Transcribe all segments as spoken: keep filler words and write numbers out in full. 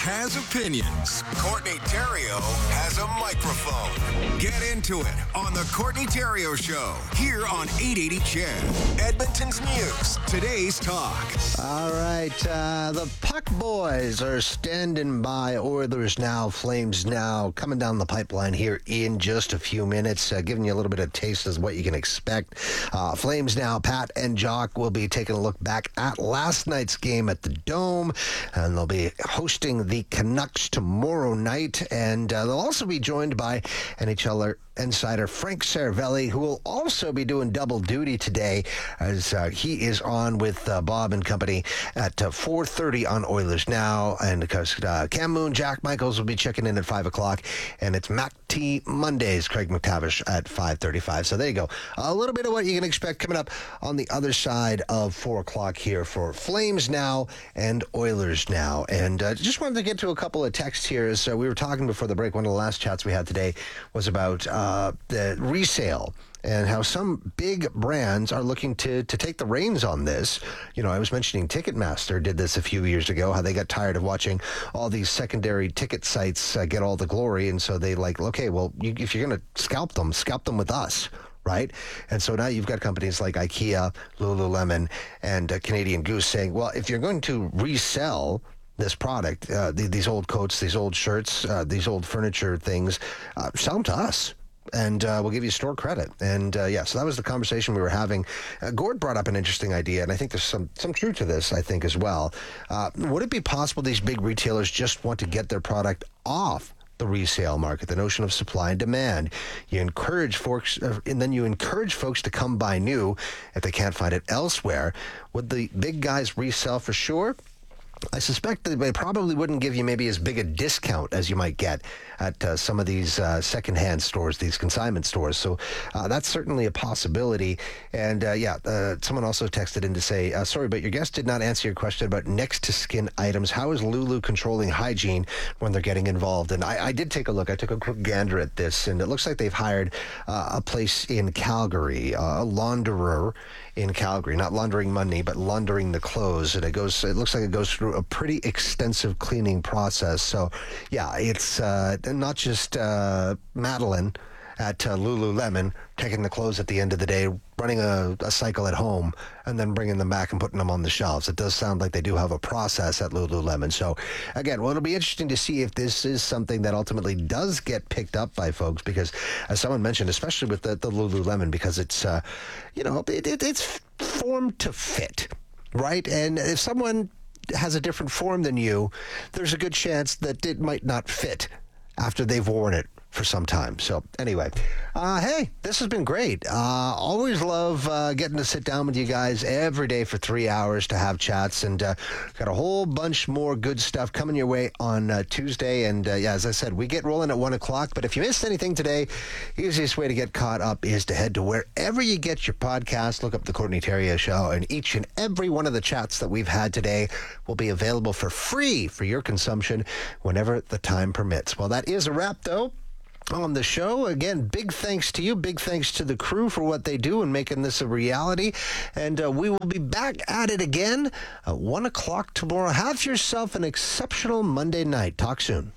has opinions. Courtney Terrio has a microphone. Get into it on the Courtney Terrio Show here on eight eighty C H E D, Edmonton's News. Today's talk. All right, uh, the Puck Boys are standing by. Oilers now, Flames now, coming down the pipeline here in just a few minutes, uh, giving you a little bit of taste of what you can expect. Uh, Flames now, Pat and Jock will be taking a look back at last night's game at the Dome, and they'll be hosting the Canucks tomorrow night, and uh, they'll also be joined by N H L insider Frank Seravalli, who will also be doing double duty today as uh, he is on with uh, Bob and company at uh, four thirty on Oilers Now, and because uh, Cam Moon, Jack Michaels will be checking in at five o'clock, and it's Mac T Mondays, Craig McTavish at five thirty-five. So there you go. A little bit of what you can expect coming up on the other side of four o'clock here for Flames Now and Oilers Now. And uh, just wanted to get to a couple of texts here. So we were talking before the break. One of the last chats we had today was about uh, the resale and how some big brands are looking to to take the reins on this. You know, I was mentioning Ticketmaster did this a few years ago, how they got tired of watching all these secondary ticket sites uh, get all the glory, and so they like, okay, well, you, if you're going to scalp them, scalp them with us. Right? And so now you've got companies like IKEA, Lululemon, and uh, Canadian Goose saying, well, if you're going to resell this product, uh, the, these old coats, these old shirts, uh, these old furniture things, uh, sell them to us. And uh, we'll give you store credit. And uh, yeah, so that was the conversation we were having. Uh, Gord brought up an interesting idea, and I think there's some, some truth to this, I think, as well. Uh, would it be possible these big retailers just want to get their product off the resale market, the notion of supply and demand? You encourage folks, uh, and then you encourage folks to come buy new if they can't find it elsewhere. Would the big guys resell for sure? I suspect that they probably wouldn't give you maybe as big a discount as you might get at uh, some of these uh, secondhand stores, these consignment stores. So uh, that's certainly a possibility. And uh, yeah, uh, someone also texted in to say, uh, sorry, but your guest did not answer your question about next to skin items. How is Lulu controlling hygiene when they're getting involved? And I, I did take a look. I took a quick gander at this, and it looks like they've hired uh, a place in Calgary, uh, a launderer in Calgary, not laundering money, but laundering the clothes. And it goes, it looks like it goes through a pretty extensive cleaning process. So yeah, it's uh, not just uh, Madeline at uh, Lululemon taking the clothes at the end of the day, running a, a cycle at home, and then bringing them back and putting them on the shelves. It does sound like they do have a process at Lululemon. So again, well, it'll be interesting to see if this is something that ultimately does get picked up by folks, because as someone mentioned, especially with the, the Lululemon, because it's, uh, you know, it, it, it's formed to fit, right? And if someone has a different form than you, there's a good chance that it might not fit after they've worn it for some time. So anyway, uh, hey, this has been great. Uh, always love uh, getting to sit down with you guys every day for three hours to have chats, and uh, got a whole bunch more good stuff coming your way on uh, Tuesday. And uh, yeah, as I said, we get rolling at one o'clock, but if you missed anything today, the easiest way to get caught up is to head to wherever you get your podcast, look up the Courtney Terrio Show, and each and every one of the chats that we've had today will be available for free for your consumption whenever the time permits. Well, that is a wrap, though, on the show. Again, big thanks to you, big thanks to the crew for what they do and making this a reality. And uh, we will be back at it again at one o'clock tomorrow. Have yourself an exceptional Monday night. Talk soon.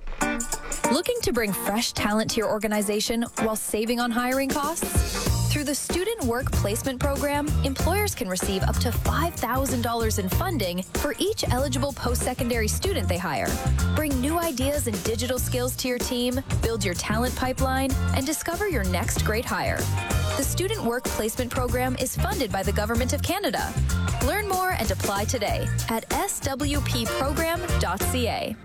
Looking to bring fresh talent to your organization while saving on hiring costs? Through the Student Work Placement Program, employers can receive up to five thousand dollars in funding for each eligible post-secondary student they hire. Bring new ideas and digital skills to your team, build your talent pipeline, and discover your next great hire. The Student Work Placement Program is funded by the Government of Canada. Learn more and apply today at s w p program dot c a.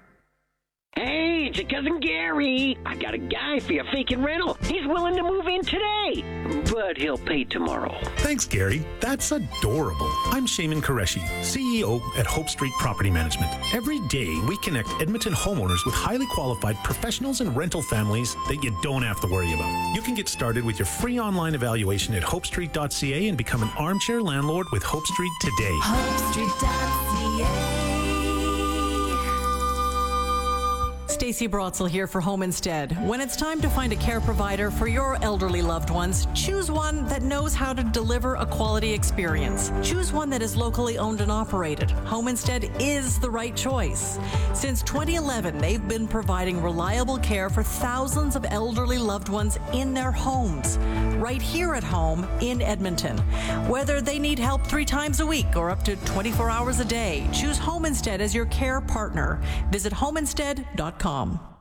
Hey, it's your cousin Gary. I got a guy for your vacant rental. He's willing to move in today, but he'll pay tomorrow. Thanks, Gary. That's adorable. I'm Shaman Qureshi, C E O at Hope Street Property Management. Every day, we connect Edmonton homeowners with highly qualified professionals and rental families that you don't have to worry about. You can get started with your free online evaluation at hope street dot c a and become an armchair landlord with Hope Street today. hope street dot c a Stacey Brotzel here for Home Instead. When it's time to find a care provider for your elderly loved ones, choose one that knows how to deliver a quality experience. Choose one that is locally owned and operated. Home Instead is the right choice. Since twenty eleven, they've been providing reliable care for thousands of elderly loved ones in their homes, right here at home in Edmonton. Whether they need help three times a week or up to twenty-four hours a day, choose Home Instead as your care partner. Visit home instead dot com.